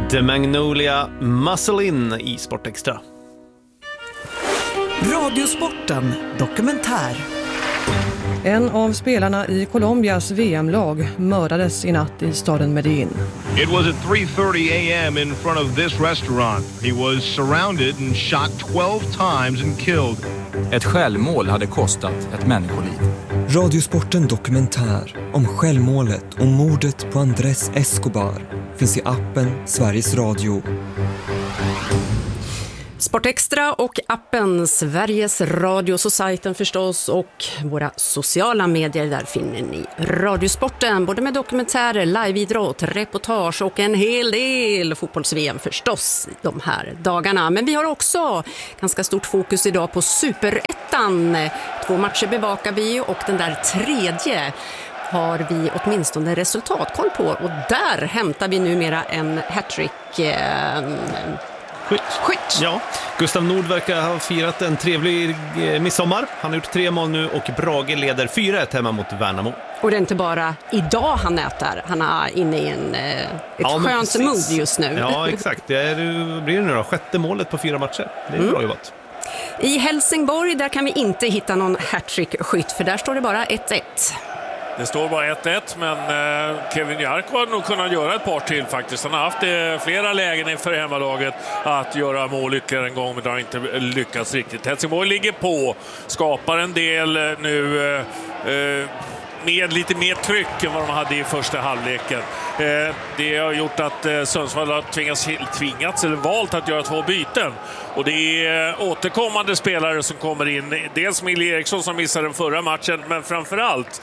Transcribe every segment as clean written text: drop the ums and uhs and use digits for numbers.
The Magnolia Muscle In i Sportextra. Radiosporten dokumentär. En av spelarna i Colombias VM-lag mördades i natt i staden Medellin. It was at 3:30 a.m. in front of this restaurant. He was surrounded and shot 12 times and killed. Ett självmål hade kostat ett människoliv. Radiosporten dokumentär om självmålet och mordet på Andrés Escobar finns i appen Sveriges Radio. Sportextra och appen Sveriges Radio, så sajten förstås, och våra sociala medier. Där finner ni Radiosporten, både med dokumentärer, liveidrott, reportage och en hel del fotbolls-VM förstås de här dagarna. Men vi har också ganska stort fokus idag på Superettan. 2 matcher bevakar vi och den där tredje har vi åtminstone resultatkoll på. Och där hämtar vi numera en hattrick skytt. Ja, Gustav Nord verkar ha firat en trevlig midsommar. Han har gjort 3 mål nu och Brage leder 4-1 hemma mot Värnamo. Och det är inte bara idag han äter. Han är inne i ett skönt mood just nu. Ja, exakt. Det blir nu då 6:e målet på 4 matcher. Det är bra jobbat. I Helsingborg där kan vi inte hitta någon hattrick-skytt, för där står det bara 1-1. Det står bara 1-1, men Kevin Jarko har nog kunnat göra ett par till faktiskt. Han har haft flera lägen inför hemmalaget att göra mål ytterligare en gång, men det har inte lyckats riktigt. Helsingborg ligger på, skapar en del nu med lite mer tryck än vad de hade i första halvleken. Det har gjort att Sundsvall har tvingats eller valt att göra 2 byten. Och det är återkommande spelare som kommer in. Dels Mille Eriksson som missade den förra matchen, men framförallt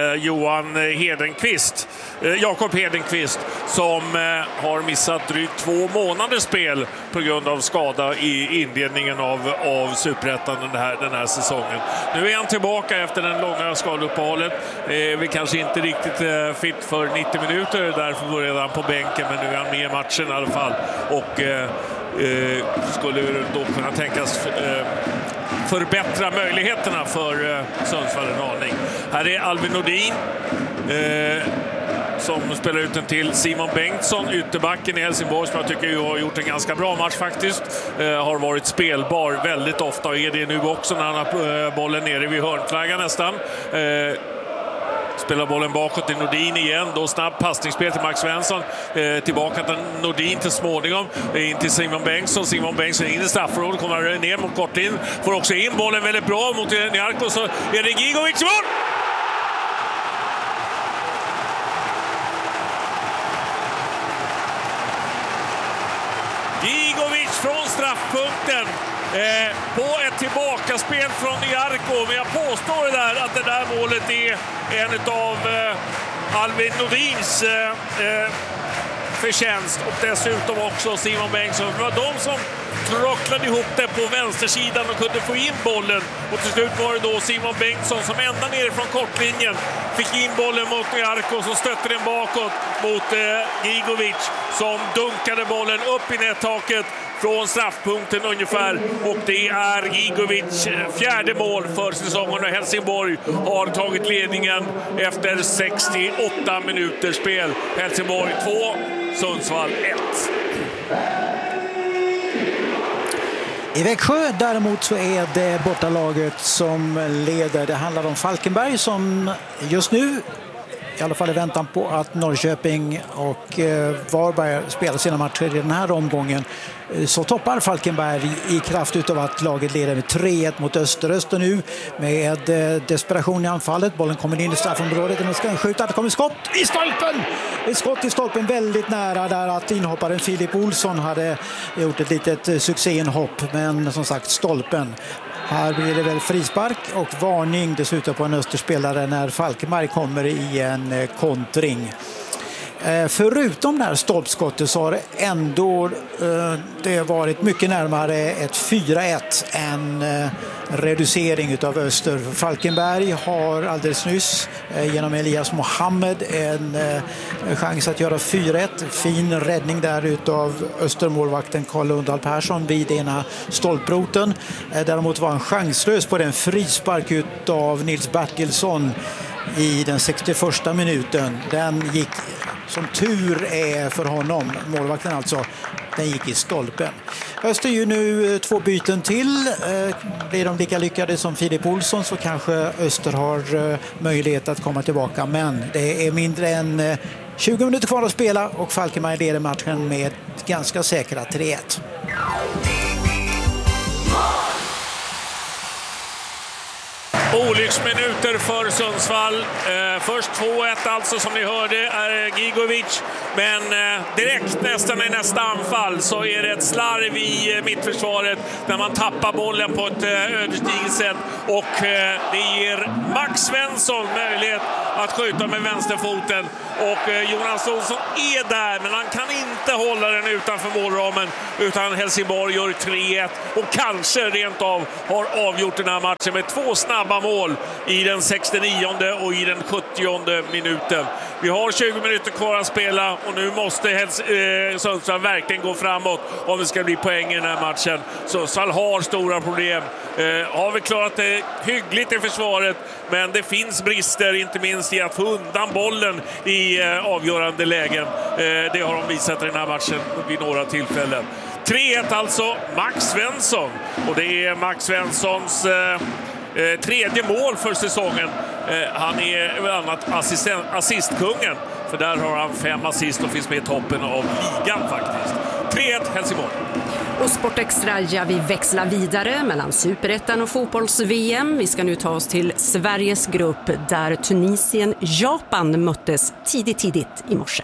Jakob Hedenqvist som har missat drygt 2 månaders spel på grund av skada i inledningen av Superettan den här säsongen. Nu är han tillbaka efter den långa skadeuppehållet. Vi kanske inte riktigt fit för 90 minuter, därför började han på bänken, men nu är han med i matchen i alla fall. Och skulle då kunna tänkas förbättra möjligheterna för Sundsvall en aning. Här är Albin Nordin som spelar ut den till Simon Bengtsson, ytterbacken i Helsingborg, som jag tycker har gjort en ganska bra match faktiskt. Har varit spelbar väldigt ofta och är det nu också när han har bollen nere vid hörnflaggan nästan. Spelar bollen bakåt till Nordin igen. Då snabb passningsspel till Max Svensson. Tillbaka till Nordin till småningom. In till Simon Bengtsson. Simon Bengtsson in i straffområdet. Kommer ner mot kortlinjen. Får också in bollen väldigt bra mot Jarko. Så är det Gigovic mål! Gigovic från straffpunkten. På ett tillbakaspel från Jarko, men jag påstår att det där målet är en av Albin Nordins förtjänst, och dessutom också Simon Bengtsson. Det var de som trocklade ihop det på vänstersidan och kunde få in bollen, och till slut var det då Simon Bengtsson som ända ner från kortlinjen fick in bollen mot Jarko, som stötte den bakåt mot Gigovic som dunkade bollen upp i nättaket från straffpunkten ungefär, och det är Gigovic 4:e mål för säsongen, och Helsingborg har tagit ledningen efter 68 minuters spel. Helsingborg 2, Sundsvall 1. I Växjö däremot så är det bortalaget som leder. Det handlar om Falkenberg som just nu, i alla fall i väntan på att Norrköping och Varberg spelar sina matcher i den här omgången, så toppar Falkenberg i kraft utav att laget leder med 3-1 mot Öster nu med desperation i anfallet. Bollen kommer in i straffområdet och nu ska han skjuta. Det kommer skott i stolpen! Ett skott i stolpen väldigt nära där att inhopparen Filip Olsson hade gjort ett litet succéinhopp, men som sagt stolpen. Här blir det väl frispark och varning dessutom på en Österspelare när Falkenberg kommer i en kontring. Förutom det här stolpskottet så har det ändå det varit mycket närmare ett 4-1 än reducering utav Öster. Falkenberg har alldeles nyss genom Elias Mohammed en chans att göra 4-1. Fin räddning där utav Östermålvakten Carl Lundahl Persson vid ena stolproten. Däremot var han chanslös på den frispark utav Nils Bertilsson i den 61:a minuten. Den gick som tur är för honom, målvakten alltså, den gick i stolpen. Öster ju nu 2 byten till. Blir de lika lyckade som Filip Olsson så kanske Öster har möjlighet att komma tillbaka, men det är mindre än 20 minuter kvar att spela och Falkenberg leder matchen med ganska säkra 3-1. Olycksminuter för Sundsvall. Först 2-1 alltså som ni hörde är Gigovic. Men direkt nästan i nästa anfall så är det ett slarv i mittförsvaret när man tappar bollen på ett ödesdigert sätt. Och det ger Max Svensson möjlighet att skjuta med vänsterfoten. Och Jonas Olsson är där, men han kan inte hålla den utanför målramen. Utan Helsingborg gör 3-1 och kanske rent av har avgjort den här matchen med 2 snabba mål i den 69:e och i den 70:e minuten. Vi har 20 minuter kvar att spela och nu måste Sundsvall verkligen gå framåt om det ska bli poäng i den här matchen. Sundsvall har stora problem. Har vi klarat det hyggligt i försvaret, men det finns brister, inte minst i att få undan bollen i avgörande lägen. Det har de visat i den här matchen vid några tillfällen. 3-1 alltså, Max Svensson. Och det är Max Svenssons tredje mål för säsongen. Han är bland annat assistkungen. För där har han 5 assist och finns med i toppen av ligan faktiskt. 3-1 Helsingborg. Och Sportextra, ja, vi växlar vidare mellan Superettan och fotbolls-VM. Vi ska nu ta oss till Sveriges grupp där Tunisien-Japan möttes tidigt i morse.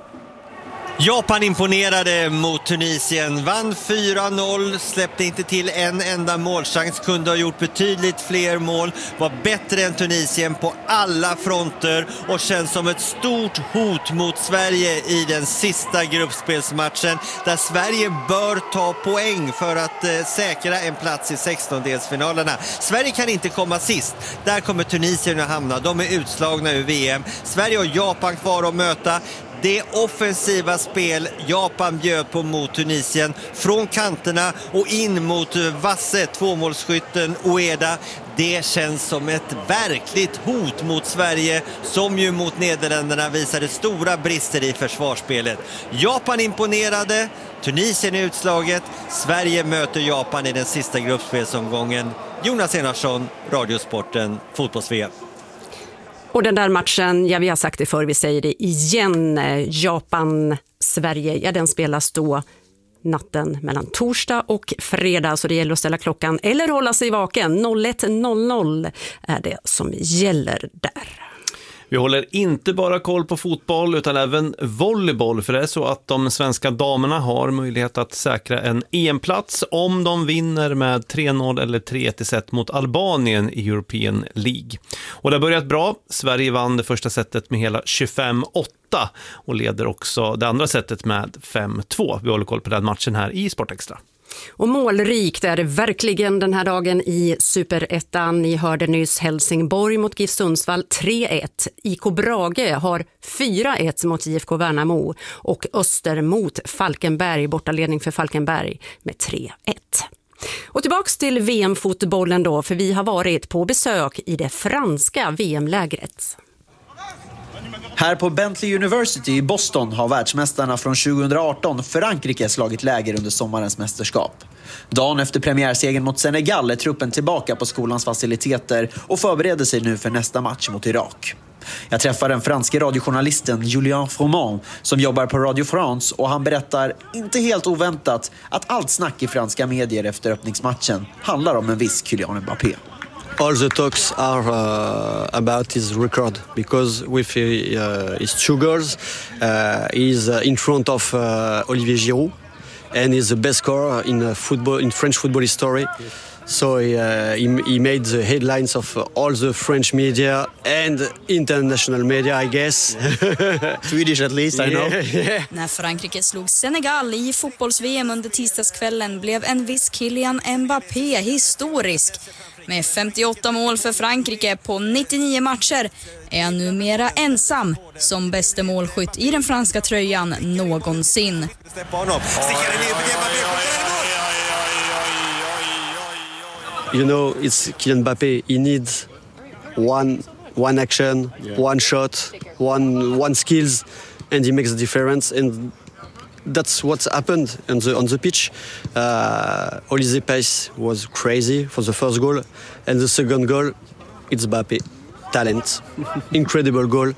Japan imponerade mot Tunisien, vann 4-0, släppte inte till en enda målchans, kunde ha gjort betydligt fler mål, var bättre än Tunisien på alla fronter och känns som ett stort hot mot Sverige i den sista gruppspelsmatchen där Sverige bör ta poäng för att säkra en plats i 16-delsfinalerna. Sverige kan inte komma sist, där kommer Tunisien att hamna, de är utslagna ur VM. Sverige och Japan kvar att möta. Det offensiva spel Japan bjöd på mot Tunisien från kanterna och in mot vasse tvåmålsskytten Ueda. Det känns som ett verkligt hot mot Sverige som ju mot Nederländerna visade stora brister i försvarsspelet. Japan imponerade, Tunisien är utslaget, Sverige möter Japan i den sista gruppspelsomgången. Jonas Enarsson, Radiosporten, fotbolls-VM. Och den där matchen, ja, vi har sagt det förr, vi säger det igen, Japan-Sverige, ja, den spelas då natten mellan torsdag och fredag, så det gäller att ställa klockan eller hålla sig vaken. 01.00 är det som gäller där. Vi håller inte bara koll på fotboll utan även volleyboll, för det är så att de svenska damerna har möjlighet att säkra en EM-plats om de vinner med 3-0 eller 3-1 set mot Albanien i European League. Och det har börjat bra. Sverige vann det första setet med hela 25-8 och leder också det andra setet med 5-2. Vi håller koll på den matchen här i Sportextra. Och målrikt är det verkligen den här dagen i Superettan. Ni hörde nyss Helsingborg mot GIF Sundsvall 3-1. IK Brage har 4-1 mot IFK Värnamo och Öster mot Falkenberg, bortaledning för Falkenberg med 3-1. Och tillbaks till VM-fotbollen då, för vi har varit på besök i det franska VM-lägret. Här på Bentley University i Boston har världsmästarna från 2018 Frankrike slagit läger under sommarens mästerskap. Dagen efter premiärsegern mot Senegal är truppen tillbaka på skolans faciliteter och förbereder sig nu för nästa match mot Irak. Jag träffar den franska radiojournalisten Julien Froment som jobbar på Radio France och han berättar, inte helt oväntat, att allt snack i franska medier efter öppningsmatchen handlar om en viss Kylian Mbappé. All the talks are about his record because with his 2 goals, he's in front of Olivier Giroud and he's the best scorer in football in French football history. So he made the headlines of all the French media and international media, I guess. Swedish at least, I know. Yeah. När Frankrike slog Senegal i fotbolls-VM under tisdagskvällen blev en viss Kylian Mbappé historisk. Med 58 mål för Frankrike på 99 matcher är han numera ensam som bäste målskytt i den franska tröjan någonsin. You know, it's Kylian Mbappé. He needs one action, one shot, one skills and he makes the difference. And that's what happened on the pitch. Olivier pace was crazy for the first goal, and the second goal, it's Mbappé. Talent, incredible goal.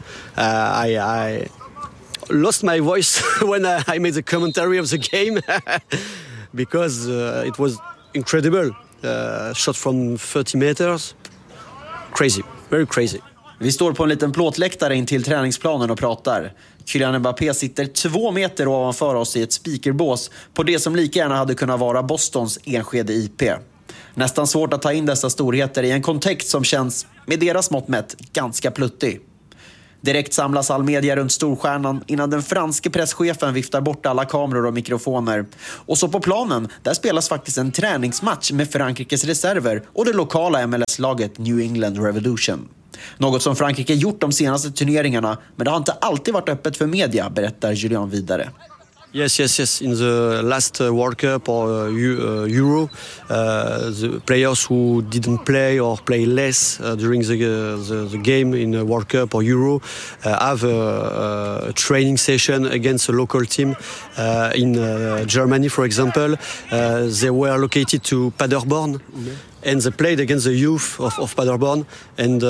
I lost my voice when I made the commentary of the game because it was incredible. Shot from 30 meters. Crazy, very crazy. Vi står på en liten plåtläktare in till träningsplanen och pratar. Kylian Mbappé sitter 2 meter ovanför oss i ett speakerbås på det som lika gärna hade kunnat vara Bostons Enskede IP. Nästan svårt att ta in dessa storheter i en kontext som känns, med deras mått mätt, ganska pluttig. Direkt samlas all media runt storstjärnan innan den franske presschefen viftar bort alla kameror och mikrofoner. Och så på planen, där spelas faktiskt en träningsmatch med Frankrikes reserver och det lokala MLS-laget New England Revolution. Något som Frankrike gjort de senaste turneringarna, men det har inte alltid varit öppet för media, berättar Julian vidare. Yes. In the last World Cup or Euro, the players who didn't play or play less during the game in the World Cup or Euro have a training session against a local team. In Germany, for example, they were located to Paderborn. And they played against the youth of Paderborn. And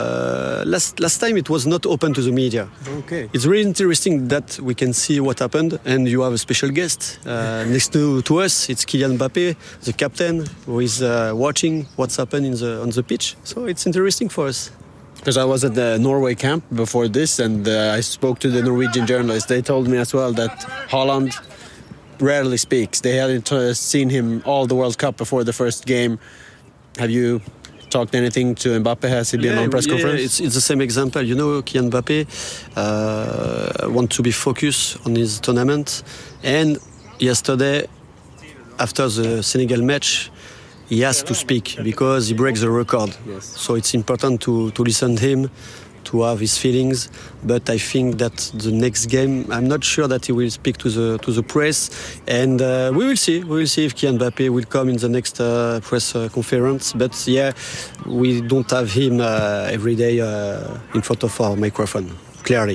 last time it was not open to the media. Okay. It's really interesting that we can see what happened. And you have a special guest next to us. It's Kylian Mbappé, the captain, who is watching what's happened on the pitch. So it's interesting for us. Because I was at the Norway camp before this, and I spoke to the Norwegian journalists. They told me as well that Haaland rarely speaks. They hadn't seen him all the World Cup before the first game. Have you talked anything to Mbappé? Has he been on press conference? It's the same example. You know, Kylian Mbappé want to be focused on his tournament. And yesterday, after the Senegal match, he has to speak because he breaks the record. Yes. So it's important to listen to him, to have his feelings. But I think that the next game, I'm not sure that he will speak to the press. And we will see. We will see if Kylian Mbappé will come in the next press conference. But yeah, we don't have him every day in front of our microphone, clearly.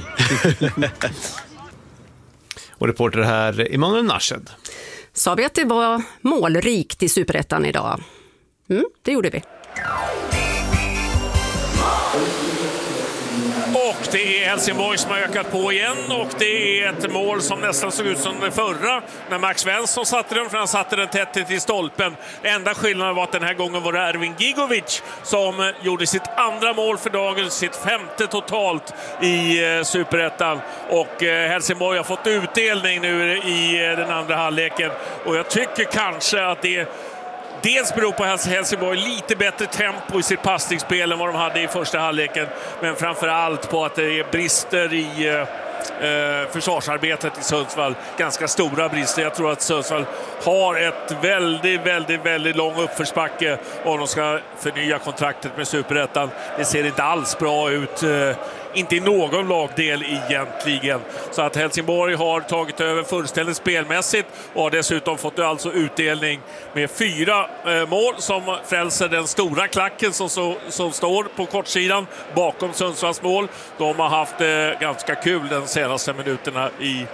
Och reporter här, Emanuel Nashed. Sa vi att det var målrikt i Superettan idag? Det gjorde vi. Och det är Helsingborg som har ökat på igen, och det är ett mål som nästan såg ut som det förra när Max Svensson satte den, för han satte den tätt till stolpen. Enda skillnaden var att den här gången var det Ervin Gigovic som gjorde sitt andra mål för dagen, sitt 5:e totalt i Superettan. Och Helsingborg har fått utdelning nu i den andra halvleken, och jag tycker kanske att det dels beror på Helsingborg lite bättre tempo i sitt passningsspel än vad de hade i första halvleken, men framförallt på att det är brister i försvarsarbetet i Sundsvall. Ganska stora brister. Jag tror att Sundsvall har ett väldigt lång uppförsbacke om de ska förnya kontraktet med Superettan. Det ser inte alls bra ut. Inte i någon lagdel egentligen. Så att Helsingborg har tagit över fullständigt spelmässigt och har dessutom fått alltså utdelning med 4 mål som frälser den stora klacken som står på kortsidan bakom Sundsvalls mål. De har haft ganska kul den senaste minuterna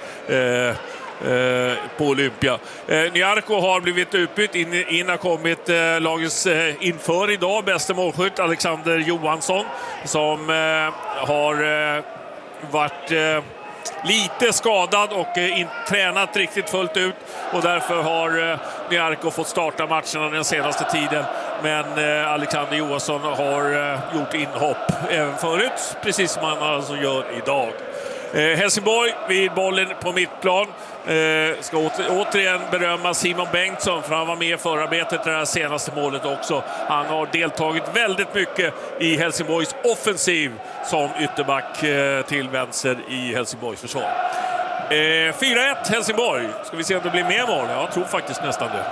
på Olympia. Nyarko har blivit utbytt. In har kommit lagets inför idag bästa målskytt Alexander Johansson, som har varit lite skadad och inte tränat riktigt fullt ut, och därför har Nyarko fått starta matcherna den senaste tiden. Men Alexander Johansson har gjort inhopp även förut, precis som han alltså gör idag. Helsingborg vid bollen på mittplan. Ska återigen berömma Simon Bengtsson, för han var med i förarbetet till det här senaste målet också. Han har deltagit väldigt mycket i Helsingborgs offensiv som ytterback till vänster i Helsingborgs försvar. 4-1 Helsingborg. Ska vi se om det blir mer mål? Jag tror faktiskt nästan det.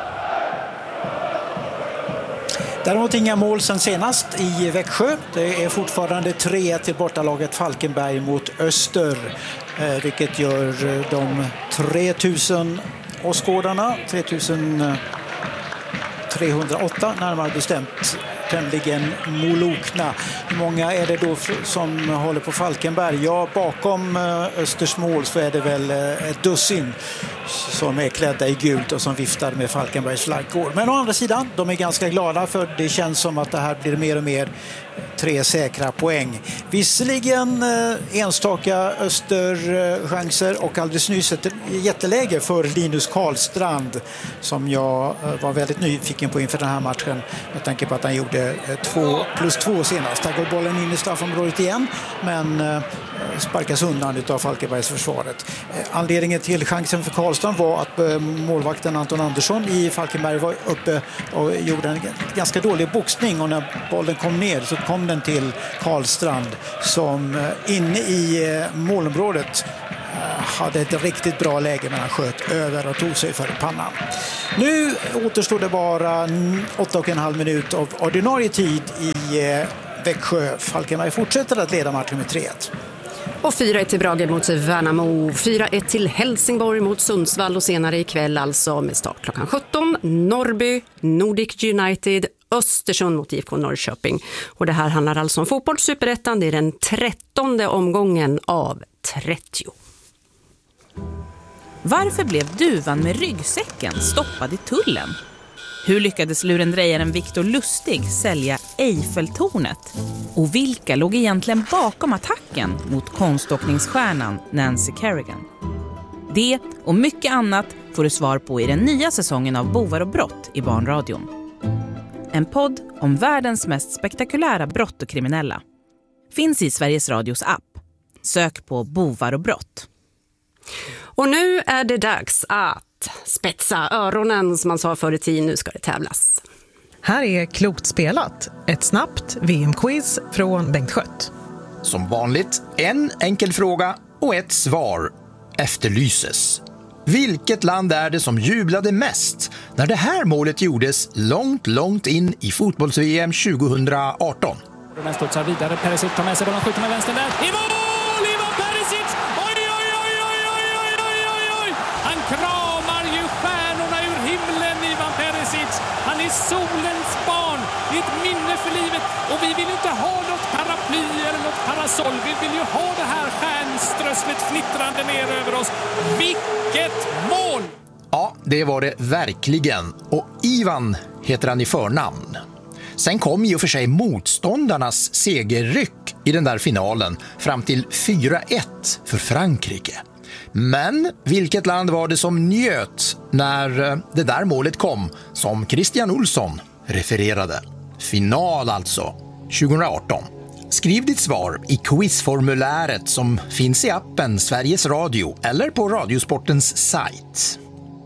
Däremot inga mål sen senast i Växjö. Det är fortfarande 3-1 till bortalaget Falkenberg mot Öster. Vilket gör de 3000 åskådarna, 3308 närmare bestämt, tämligen molokna. Hur många är det då som håller på Falkenberg? Ja, bakom Östers mål så är det väl ett dussin som är klädda i gult och som viftar med Falkenbergs flaggor. Men å andra sidan, de är ganska glada för det känns som att det här blir mer och mer 3 säkra poäng. Visserligen enstaka Österchanser och alldeles nyss ett jätteläge för Linus Karlstrand som jag var väldigt nyfiken på inför den här matchen. Jag tänker på att han gjorde 2+2 senast. Här går bollen in i straffområdet igen men sparkas undan utav Falkenbergs försvaret. Anledningen till chansen för Karlstrand var att målvakten Anton Andersson i Falkenberg var uppe och gjorde en ganska dålig boxning och när bollen kom ner så kom den till Karlstrand som inne i målområdet hade ett riktigt bra läge men han sköt över och tog sig för pannan. Nu återstår det bara 8,5 minut av ordinarie tid i Växjö. Falkenberg fortsätter att leda matchen med 3-1. Och 4-1 till Brage mot Värnamo, 4-1 till Helsingborg mot Sundsvall och senare ikväll alltså med start klockan 17. Norrby, Nordic United, Östersund mot IFK Norrköping. Och det här handlar alltså om fotboll Superettan. Det är den 13:e omgången av 30. Varför blev duvan med ryggsäcken stoppad i tullen? Hur lyckades lurendrejaren Victor Lustig sälja Eiffeltornet? Och vilka låg egentligen bakom attacken mot konståkningsstjärnan Nancy Kerrigan? Det och mycket annat får du svar på i den nya säsongen av Bovar och brott i Barnradion. En podd om världens mest spektakulära brott och kriminella. Finns i Sveriges Radios app. Sök på Bovar och brott. Och nu är det dags att spetsa öronen som man sa förr i tiden. Nu ska det tävlas. Här är Klokt spelat. Ett snabbt VM-quiz från Bengt Schött. Som vanligt, en enkel fråga och ett svar efterlyses. Vilket land är det som jublade mest när det här målet gjordes långt in i fotbolls-VM 2018? Den studsar vidare, Perisic tar med sig bollen, skjuter med vänster där. I mål! Ivan Perisic! Oj! Han kramar ju stjärnorna ur himlen, Ivan Perisic. Han är solens barn. Det är ett minne för livet. Och vi vill inte ha något paraply eller något parasoll. Vi vill ju ha det här stjärnströsslet fnittrande ner över oss. Vilket mål! Ja, det var det verkligen. Och Ivan heter han i förnamn. Sen kom i och för sig motståndarnas segerryck i den där finalen fram till 4-1 för Frankrike. Men vilket land var det som njöt när det där målet kom som Christian Olsson refererade? Final alltså, 2018. Skriv ditt svar i quizformuläret som finns i appen Sveriges Radio eller på Radiosportens sajt.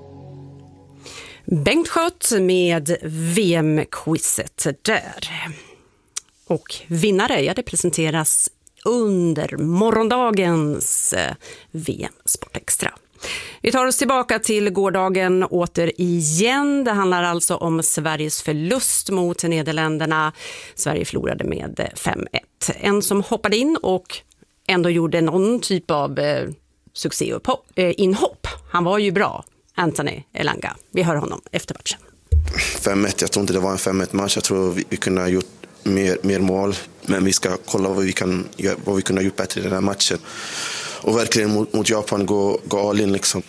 Bengt Schött med VM-quizet där. Och vinnare, ja, det presenteras under morgondagens VM Sport Extra. Vi tar oss tillbaka till gårdagen återigen. Det handlar alltså om Sveriges förlust mot Nederländerna. Sverige förlorade med 5-1. En som hoppade in och ändå gjorde någon typ av succéinhopp. Han var ju bra, Anthony Elanga. Vi hör honom efter matchen. 5-1, jag tror inte det var en 5-1-match. Jag tror vi kunde ha gjort mer mål. Men vi ska kolla vad vi kunde ha gjort bättre i den här matchen. Och verkligen mot Japan gå all in liksom.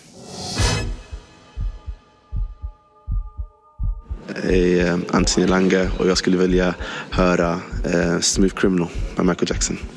Anthony Elanga och jag skulle vilja höra Smooth Criminal med Michael Jackson.